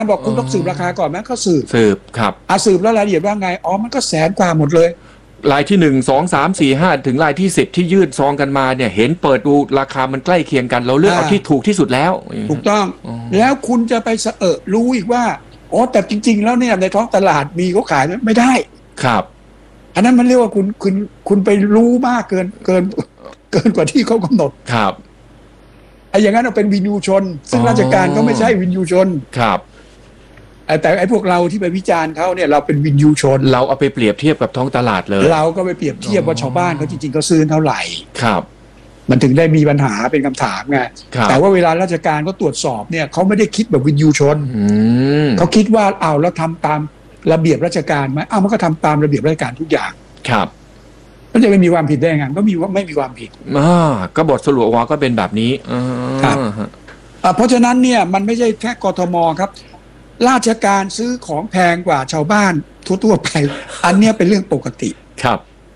บอกคุณต้องสืบราคาก่อนไหมก็สืบครับสืบแล้วรายละเอียดว่าไงอ๋อมันก็แสนกว่าหมดเลยรายที่1 2 3 4 5ถึงรายที่10ที่ยื่นซองกันมาเนี่ยเห็นเปิดดูราคามันใกล้เคียงกันเราเลือกเอาที่ถูกที่สุดแล้วถูกต้องแล้วคุณจะไปรู้อีกว่าอ๋อแต่จริงๆแล้วเนี่ยในท้องตลาดมีเขาขายไม่ได้ครับอันนั้นมันเรียกว่าคุณไปรู้มากเกินกว่าที่เขากำหนดครับไอ้อย่างนั้นเราเป็นวินยูชนซึ่งราชการก็ไม่ใช่วินยูชนครับแต่ไอ้พวกเราที่ไปวิจารณ์เขาเนี่ยเราเป็นวินยูชนเราเอาไปเปรียบเทียบกับท้องตลาดเลยเราก็ไปเปรียบเทียบว่าชาวบ้านเขาจริงๆเขาซื้อเท่าไหร่ครับมันถึงได้มีปัญหาเป็นคำถามไงแต่ว่าเวลาราชการเขาตรวจสอบเนี่ยเขาไม่ได้คิดแบบวินยูชนเขาคิดว่าแล้วทำตามระเบียบราชการไหมมันก็ทำตามระเบียบราชการทุกอย่างครับมันจะไม่มีความผิดได้ไงก็ไม่มีความผิดก็บทสรุปว่าก็เป็นแบบนี้ครับเพราะฉะนั้นเนี่ยมันไม่ใช่แค่กทมครับราชการซื้อของแพงกว่าชาวบ้านทั่วไปอันนี้เป็นเรื่องปกติครับ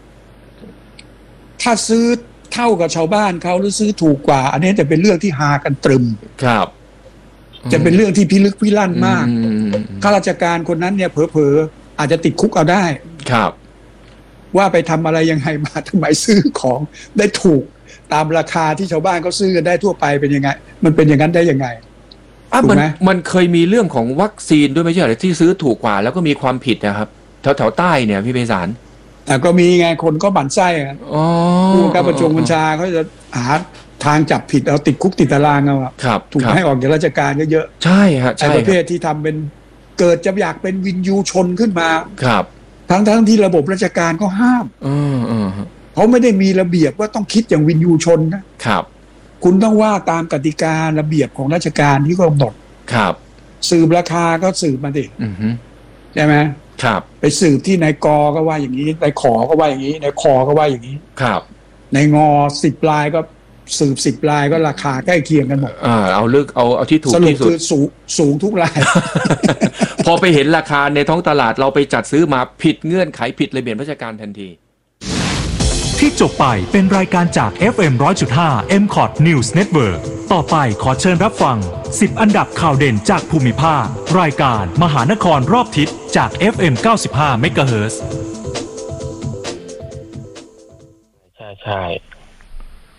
ถ้าซื้อเท่ากับชาวบ้านเขาหรือซื้อถูกกว่าอันนี้จะเป็นเรื่องที่ฮากันตรึมครับจะเป็นเรื่องที่พิลึกพิลั่นมากข้าราชการคนนั้นเนี่ยเผลอๆอาจจะติดคุกเอาได้ครับว่าไปทำอะไรยังไงมาทำไมซื้อของได้ถูกตามราคาที่ชาวบ้านเขาซื้อกันได้ทั่วไปเป็นยังไงมันเป็นอย่างนั้นได้ยังไงมันเคยมีเรื่องของวัคซีนด้วยไม่ใช่เหรอที่ซื้อถูกกว่าแล้วก็มีความผิดนะครับแถวใต้เนี่ยพี่ไพศาลก็มีไงคนก็บั่นไส้ผู้บังคับบัญชาเขาจะหาทางจับผิดเอาติดคุกติดตารางเอาถูกให้ออกจากราชการเยอะๆใช่ฮะใช่ประเภทที่ทำเป็นเกิดจะอยากเป็นวินยูชนขึ้นมาครับทั้งที่ระบบราชการก็ห้ามเขาไม่ได้มีระเบียบว่าต้องคิดอย่างวินยูชนนะครับคุณต้องว่าตามกติการะเบียบของราชการที่กำหนดครับสืบราคาก็สืบมาดิใช่ไหมครับไปสืบที่นายกก็ว่าอย่างนี้นายขอก็ว่าอย่างนี้นายคอก็ว่าอย่างนี้ครับนายงอ10 รายก็สืบ10 รายก็ราคาใกล้เคียงกันหมดเอาที่ถูกที่สุดคือสูงทุกรายพอไปเห็นราคาในท้องตลาดเราไปจัดซื้อมาผิดเงื่อนไขผิดระเบียบราชการทันทีที่จบไปเป็นรายการจาก FM 100.5 MCOT News Network ต่อไปขอเชิญรับฟัง10อันดับข่าวเด่นจากภูมิภาครายการมหานครรอบทิศจาก FM 95 MHz ใช่